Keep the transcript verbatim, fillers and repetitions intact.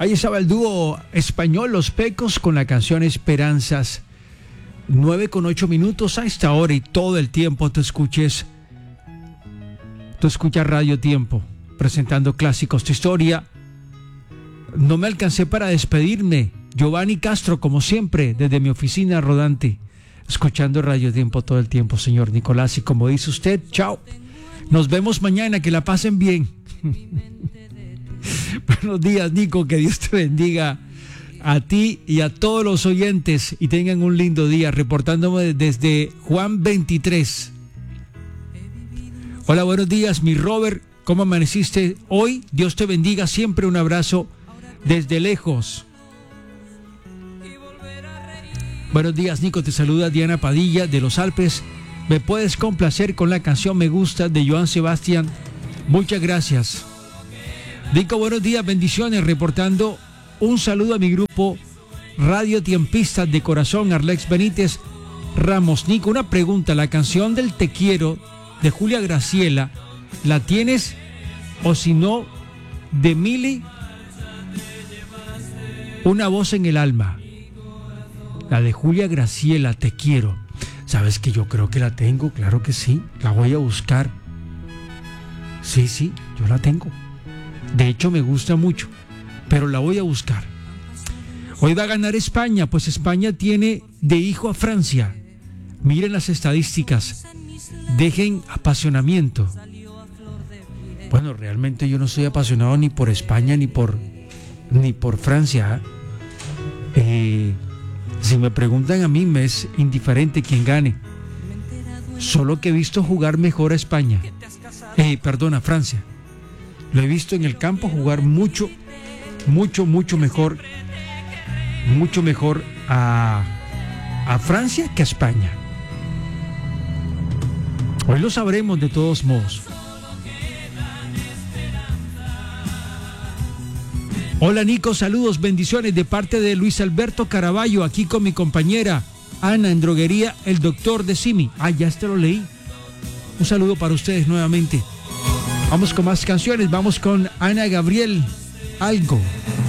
Ahí estaba el dúo español Los Pecos con la canción Esperanzas. nueve con ocho minutos a esta hora y todo el tiempo tú escuches. Tú escuchas Radio Tiempo, presentando clásicos de historia. No me alcancé para despedirme. Giovanni Castro, como siempre, desde mi oficina rodante, escuchando Radio Tiempo todo el tiempo, señor Nicolás. Y como dice usted, chao. Nos vemos mañana, que la pasen bien. Buenos días, Nico, que Dios te bendiga a ti y a todos los oyentes y tengan un lindo día. Reportándome desde Juan veintitrés. Hola, buenos días, mi Robert, ¿cómo amaneciste hoy? Dios te bendiga, siempre un abrazo desde lejos. Buenos días, Nico, te saluda Diana Padilla de Los Alpes. ¿Me puedes complacer con la canción Me Gusta de Joan Sebastián? Muchas gracias. Nico, buenos días, bendiciones, reportando un saludo a mi grupo Radio Tiempistas de corazón, Arlex Benítez Ramos. Nico, una pregunta, la canción del Te Quiero de Julia Graciela, ¿la tienes? O si no, de Mili, Una voz en el alma. La de Julia Graciela, Te Quiero. ¿Sabes que yo creo que la tengo? Claro que sí, la voy a buscar. Sí, sí, yo la tengo. De hecho, me gusta mucho, pero la voy a buscar. Hoy va a ganar España, pues España tiene de hijo a Francia. Miren las estadísticas. Dejen apasionamiento. Bueno, realmente yo no soy apasionado ni por España ni por, ni por Francia. Eh... Si me preguntan a mí, me es indiferente quién gane. Solo que he visto jugar mejor a España. Eh, perdón, a Francia. Lo he visto en el campo jugar mucho, mucho, mucho mejor. Mucho mejor a, a Francia que a España. Hoy lo sabremos de todos modos. Hola Nico, saludos, bendiciones de parte de Luis Alberto Caraballo, aquí con mi compañera Ana en Droguería El Doctor de Simi. Ah, ya este lo leí. Un saludo para ustedes nuevamente. Vamos con más canciones, vamos con Ana Gabriel, Algo.